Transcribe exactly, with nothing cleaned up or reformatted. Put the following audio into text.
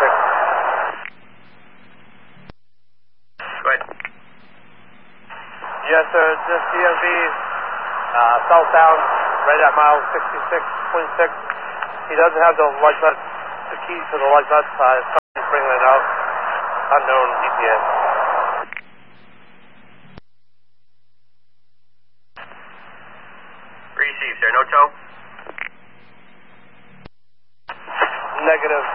six. Go ahead. Yes, sir. Just D M V, uh, southbound, right at mile sixty-six point six. He doesn't have the light nut, the key to the light nut. Uh, he's bringing it out. Unknown E T A. Received, sir. No tow? Negative.